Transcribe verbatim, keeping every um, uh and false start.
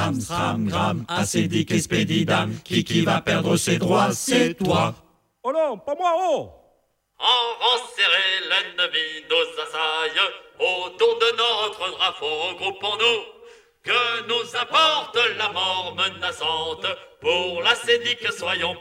Stram, stram, gram, acédique, expédidam. Qui qui va perdre ses droits, c'est toi. Oh non, pas moi, oh. En serrer l'ennemi nous assaille, autour de notre drapeau groupons-nous, que nous importe la mort menaçante, pour l'acédique soyons